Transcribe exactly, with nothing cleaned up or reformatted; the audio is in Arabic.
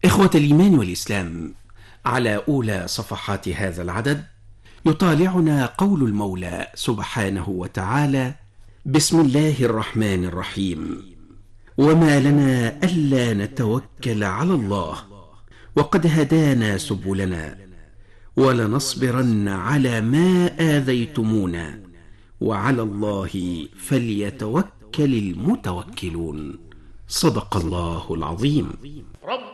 إخوة الإيمان والإسلام، على أولى صفحات هذا العدد يطالعنا قول المولى سبحانه وتعالى: بسم الله الرحمن الرحيم. وما لنا ألا نتوكل على الله وقد هدانا سبلنا ولنصبرن على ما آذيتمونا وعلى الله فليتوكل المتوكلون. صدق الله العظيم. رب